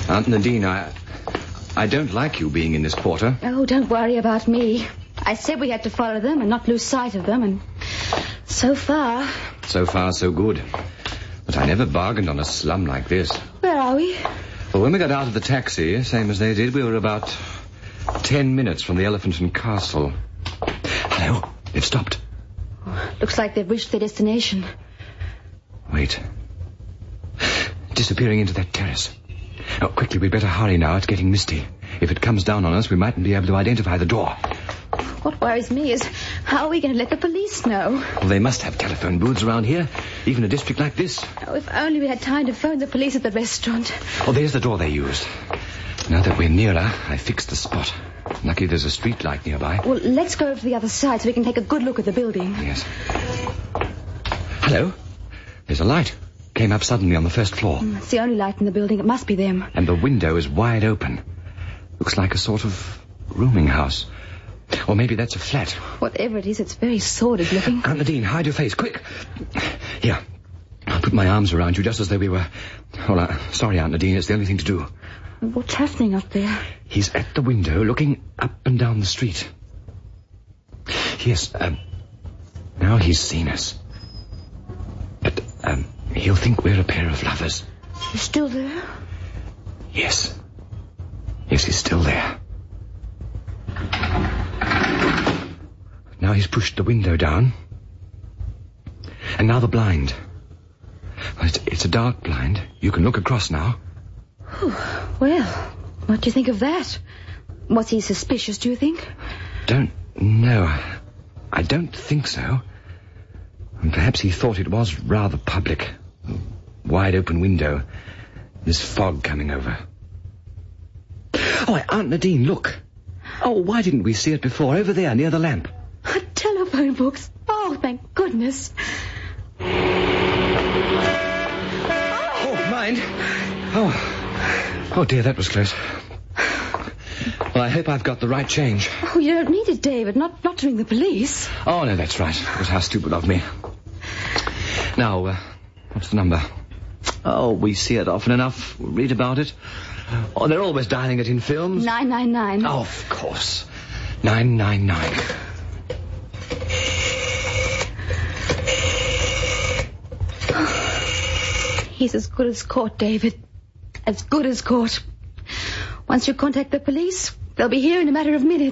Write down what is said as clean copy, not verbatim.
Aunt Nadine, I don't like you being in this quarter. Oh, don't worry about me. I said we had to follow them and not lose sight of them, and so far... So far, so good. But I never bargained on a slum like this. Where are we? Well, when we got out of the taxi, same as they did, we were about 10 minutes from the Elephant and Castle. Hello, they've stopped. Looks like they've reached their destination. Wait. Disappearing into that terrace. Oh, quickly, we'd better hurry now. It's getting misty. If it comes down on us, we mightn't be able to identify the door. What worries me is, how are we going to let the police know? Well, they must have telephone booths around here, even a district like this. Oh, if only we had time to phone the police at the restaurant. Oh, there's the door they used. Now that we're nearer, I fixed the spot. Lucky there's a street light nearby. Well, let's go over to the other side so we can take a good look at the building. Yes. Hello? There's a light. Came up suddenly on the first floor. It's the only light in the building. It must be them. And the window is wide open. Looks like a sort of rooming house. Or maybe that's a flat. Whatever it is, it's very sordid looking. Aunt Nadine, hide your face, quick. Here, I'll put my arms around you just as though we were... Well, sorry, Aunt Nadine, it's the only thing to do. What's happening up there? He's at the window looking up and down the street. Yes, now he's seen us. But, he'll think we're a pair of lovers. He's still there? Yes. Yes, he's still there. Now he's pushed the window down. And now the blind. Well, it's a dark blind. You can look across now. Well, what do you think of that? Was he suspicious, do you think? Don't know. I don't think so. And perhaps he thought it was rather public. Wide open window. There's fog coming over. Oh, Aunt Nadine, look. Oh, why didn't we see it before? Over there, near the lamp. Telephone books. Oh, thank goodness. Oh, mind. Oh, dear, that was close. Well, I hope I've got the right change. Oh, you don't need it, David. Not to ring the police. Oh, no, that's right. It was how stupid of me. Now, what's the number? Oh, we see it often enough. We'll read about it. Oh, they're always dialing it in films. 999. Oh, of course. 999. He's as good as caught, David. As good as caught. Once you contact the police, they'll be here in a matter of minutes.